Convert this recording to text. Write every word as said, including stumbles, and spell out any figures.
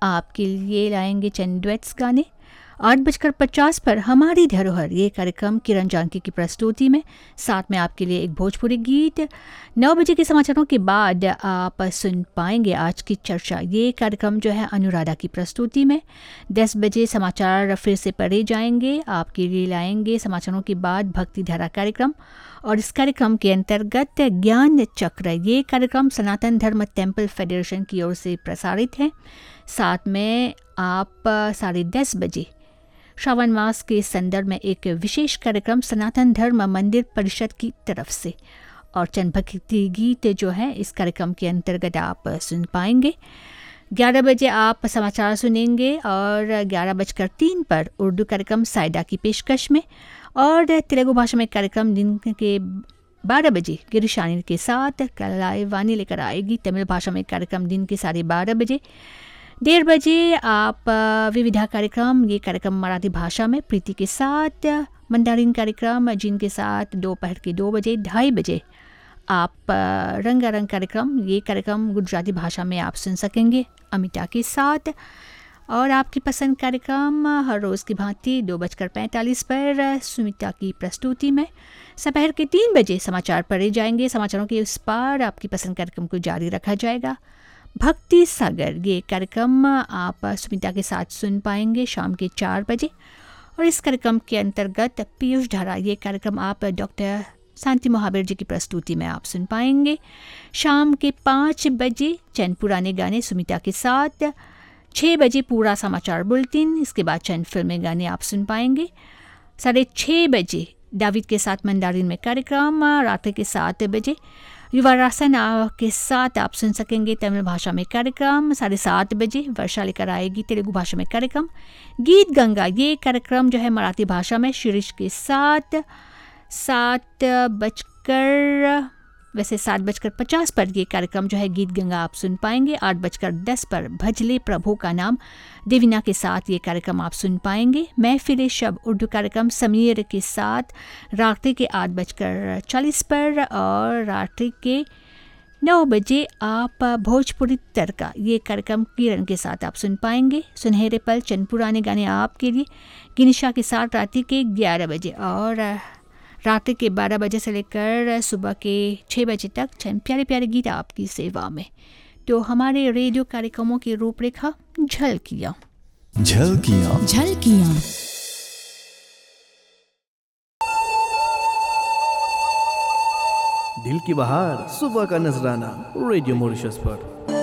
आपके लिए लाएंगे चंद डुएट्स गाने। आठ बजकर पचास पर हमारी धरोहर ये कार्यक्रम किरण जानकी की प्रस्तुति में, साथ में आपके लिए एक भोजपुरी गीत। नौ बजे के समाचारों के बाद आप सुन पाएंगे आज की चर्चा, ये कार्यक्रम जो है अनुराधा की प्रस्तुति में। दस बजे समाचार फिर से पढ़े जाएंगे, आपके लिए लाएंगे समाचारों के बाद भक्ति धारा कार्यक्रम, और इस कार्यक्रम के अंतर्गत ज्ञान चक्र ये कार्यक्रम सनातन धर्म टेम्पल फेडरेशन की ओर से प्रसारित है। साथ में आप साढ़े दस बजे श्रावण मास के संदर्भ में एक विशेष कार्यक्रम सनातन धर्म मंदिर परिषद की तरफ से, और चंद भक्ति गीत जो है इस कार्यक्रम के अंतर्गत आप सुन पाएंगे। ग्यारह बजे आप समाचार सुनेंगे, और ग्यारह बजकर तीन पर उर्दू कार्यक्रम साइडा की पेशकश में, और तेलुगु भाषा में कार्यक्रम दिन के बारह बजे गिरिशानी के साथ कलाईवानी लेकर आएगी। तमिल भाषा में कार्यक्रम दिन के साढ़े बारह बजे। डेढ़ बजे आप विविधा कार्यक्रम, ये कार्यक्रम मराठी भाषा में प्रीति के साथ, मंडारिन कार्यक्रम जिनके साथ दोपहर के दो बजे। ढाई बजे आप रंगारंग कार्यक्रम, ये कार्यक्रम गुजराती भाषा में आप सुन सकेंगे अमिता के साथ। और आपकी पसंद कार्यक्रम हर रोज़ की भांति दो बजकर पैंतालीस पर सुमिता की प्रस्तुति में। दोपहर के तीन बजे समाचार पढ़े जाएंगे, समाचारों के उस पार आपकी पसंद कार्यक्रम को जारी रखा जाएगा। भक्ति सागर ये कार्यक्रम आप सुमिता के साथ सुन पाएंगे शाम के चार बजे। और इस कार्यक्रम के अंतर्गत पीयूष धारा ये कार्यक्रम आप डॉक्टर शांति महावीर जी की प्रस्तुति में आप सुन पाएंगे। शाम के पाँच बजे चंद पुराने गाने सुमिता के साथ। छः बजे पूरा समाचार बुलेटिन, इसके बाद चंद फिल्में गाने आप सुन पाएंगे। साढ़े छः बजे दाविद के साथ मंडारिन में कार्यक्रम। रात के सात बजे युवा रासन के साथ आप सुन सकेंगे तमिल भाषा में कार्यक्रम। साढ़े सात बजे वर्षा लेकर आएगी तेलुगु भाषा में कार्यक्रम। गीत गंगा ये कार्यक्रम जो है मराठी भाषा में शिरीष के साथ। सात बजकर वैसे सात बजकर पचास पर ये कार्यक्रम जो है गीत गंगा आप सुन पाएंगे। आठ बजकर दस पर भजले प्रभु का नाम देवीना के साथ ये कार्यक्रम आप सुन पाएंगे। महफिल शब उर्दू कार्यक्रम समीर के साथ रात्रि के आठ बजकर चालीस पर, और रात्रि के नौ बजे आप भोजपुरी तड़का ये कार्यक्रम किरण के साथ आप सुन पाएंगे। सुनहरे पल चंद पुराने गाने आपके लिए गिनिशा के साथ रात्रि के ग्यारह बजे, और रात के बारह बजे से लेकर सुबह के छः बजे तक चंद प्यारे प्यारे गीत आपकी सेवा में। तो हमारे रेडियो कार्यक्रमों की रूपरेखा झलकियाँ झलकियाँ झलकियाँ दिल की बहार सुबह का नजराना रेडियो मॉरिशस पर।